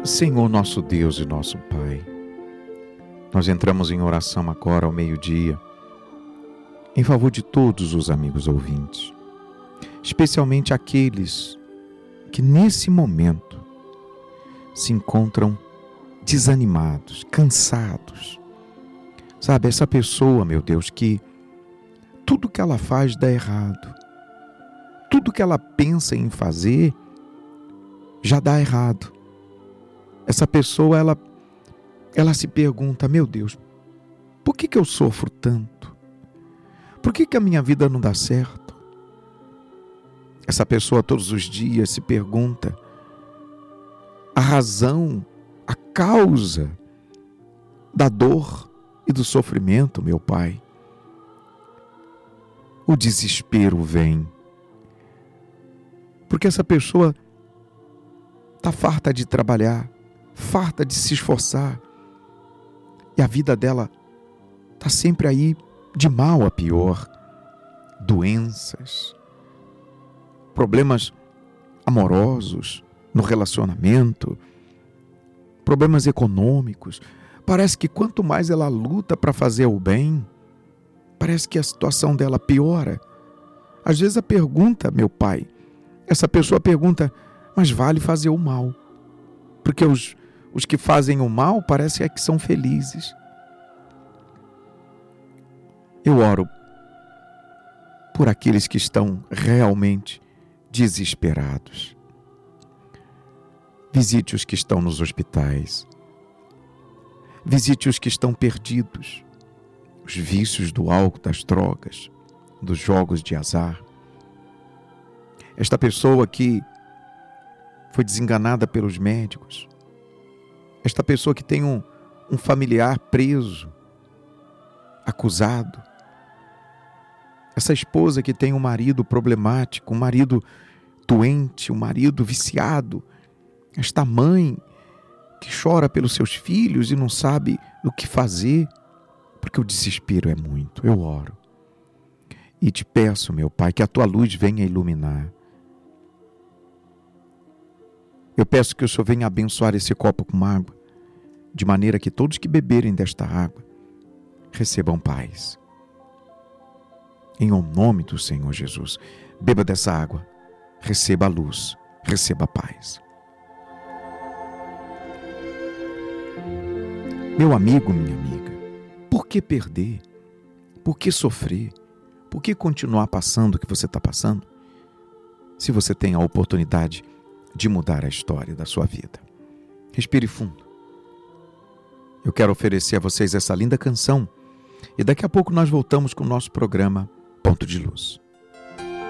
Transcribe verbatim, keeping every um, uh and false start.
Senhor nosso Deus e nosso Pai, nós entramos em oração agora ao meio-dia, em favor de todos os amigos ouvintes, especialmente aqueles que nesse momento se encontram desanimados, cansados. Sabe, essa pessoa, meu Deus, que tudo que ela faz dá errado, tudo que ela pensa em fazer já dá errado. Essa pessoa, ela, ela se pergunta, meu Deus, por que que eu sofro tanto? Por que que a minha vida não dá certo? Essa pessoa todos os dias se pergunta a razão, a causa da dor e do sofrimento, meu Pai. O desespero vem, porque essa pessoa está farta de trabalhar, farta de se esforçar, e a vida dela está sempre aí de mal a pior. Doenças, problemas amorosos no relacionamento, problemas econômicos. Parece que quanto mais ela luta para fazer o bem, parece que a situação dela piora. Às vezes a pergunta, meu Pai, essa pessoa pergunta, mas vale fazer o mal? Porque os, os que fazem o mal parece é que são felizes. Eu oro por aqueles que estão realmente desesperados. Visite os que estão nos hospitais. Visite os que estão perdidos. Os vícios do álcool, das drogas, dos jogos de azar. Esta pessoa que foi desenganada pelos médicos. Esta pessoa que tem um, um familiar preso, acusado. Essa esposa que tem um marido problemático, um marido doente, um marido viciado. Esta mãe que chora pelos seus filhos e não sabe o que fazer, porque o desespero é muito. Eu oro e te peço, meu Pai, que a tua luz venha iluminar. Eu peço que o Senhor venha abençoar esse copo com água, de maneira que todos que beberem desta água recebam paz. Em nome do Senhor Jesus, beba dessa água, receba a luz, receba a paz. Meu amigo, minha amiga, por que perder? Por que sofrer? Por que continuar passando o que você está passando? Se você tem a oportunidade de mudar a história da sua vida. Respire fundo. Eu quero oferecer a vocês essa linda canção e daqui a pouco nós voltamos com o nosso programa Ponto de Luz.